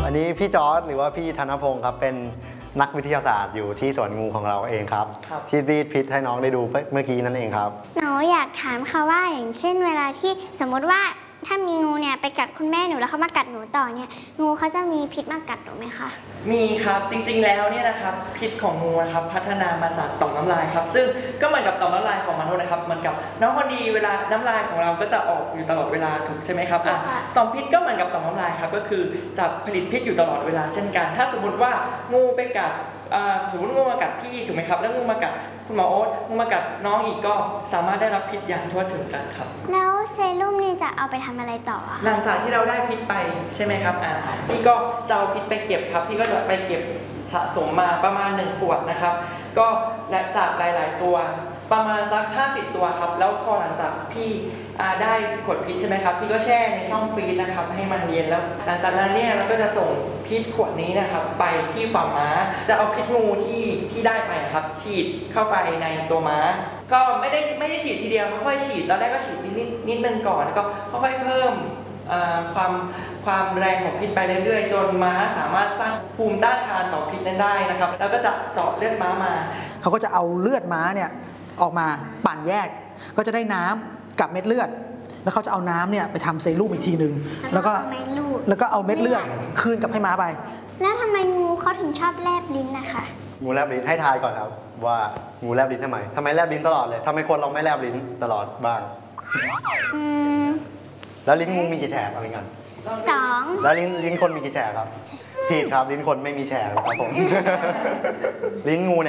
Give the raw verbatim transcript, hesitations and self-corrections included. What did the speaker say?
อันนี้พี่จอร์จหรือว่าพี่ธนพงศ์ครับเป็นนักวิทยาศาสตร์อยู่ที่สวนงูของเราเองครับที่รีดพิษให้น้องได้ดูเมื่อกี้นั่นเองครับหนูอยากถามค่ะว่าอย่างเช่นเวลาที่สมมติว่าถ้ามีงูเนี่ยไปกัดคุณแม่หนูแล้วเขามากัดหนูต่อเนี่ยงูเขาจะมีพิษมากัดหนูไหมคะมีครับจริงๆแล้วเนี่ยนะครับพิษของงูนะครับพัฒนามาจากต่อมน้ำลายครับซึ่งก็เหมือนกับต่อมน้ำลายของมนุษย์นะครับเหมือนกับน้องคนดีเวลาน้ำลายของเราก็จะออกอยู่ตลอดเวลาถูกใช่ไหมครับอ่ะต่อมพิษก็เหมือนกับต่อมน้ำลายครับก็คือจะผลิตพิษอยู่ตลอดเวลาเช่นกันถ้าสมมติว่างูไปกัดสมมติงูมากัดพี่ถูกไหมครับแล้วงูมากัดคุณหมอโอ๊ตงูมากัดน้องอีกก็สามารถได้รับพิษอย่างทั่วถึงกันครับแล้วเซรุ่มนี่จะเอาไปทำอะไรต่อหลังจากที่เราได้พิษไปใช่ไหมครับอ่าพี่ก็จะเอาพิษไปเก็บครับพี่ก็จะไปเก็บสะสมมาประมาณหนึ่งขวดนะครับก็และจากหลายๆตัวประมาณสักห้าสิบตัวครับแล้วพอหลังจากพี่ได้ขวดพิษใช่ไหมครับพี่ก็แช่ในช่องฟรีซนะครับให้มันเย็นแล้วหลังจากนั้นเนี่ยเราก็จะส่งพิษขวดนี้นะครับไปที่ฝ่าม้าจะเอาพิษงูที่ที่ได้ไปครับฉีดเข้าไปในตัวม้าก็ไม่ได้ไม่ได้ฉีดทีเดียวค่อยๆฉีดตอนแรกก็ฉีดนิดนิดนึงก่อนแล้วก็ค่อยๆเพิ่มความความแรงของพิษไปเรื่อยๆจนม้าสามารถสร้างภูมิต้านทานต่อพิษนั้นได้นะครับแล้วก็จะเจาะเลือดม้ามาเขาก็จะเอาเลือดม้าเนี่ยออกมาปั่นแยกก็จะได้น้ำกับเม็ดเลือดแล้วเขาจะเอาน้ำเนี่ยไปทำเซรุ่มอีกทีหนึ่งแล้วก็แล้วก็เอาเม็ดเลือดคืนกับให้ม้าไปแล้วทำไมงูเขาถึงชอบแลบลิ้นนะคะงูแลบลิ้นให้ทายก่อนครับว่างูแลบลิ้นทำไมทำไมแลบลิ้นตลอดเลยทำไมคนเราไม่แลบลิ้นตลอดบ้างอืมแล้วลิ้นงูมีกี่แฉกอะไรกันสองแล้วลิ้นลิ้นคนมีกี่แฉกครับผิดครับลิ้นคนไม่มีแฉกครับผมลิ้นงูเนี่ย